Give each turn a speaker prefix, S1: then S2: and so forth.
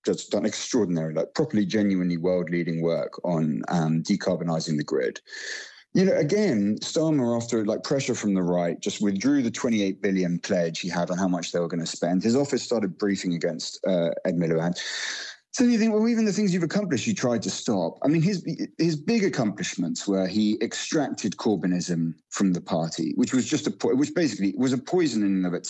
S1: just done extraordinary, like properly, genuinely world-leading work on decarbonising the grid. Again, Starmer, after like pressure from the right, just withdrew the 28 billion pledge he had on how much they were going to spend. His office started briefing against Ed Miliband. So you think, well, even the things you've accomplished, you tried to stop. I mean, his big accomplishments were he extracted Corbynism from the party, which was just which basically was a poison in and of itself.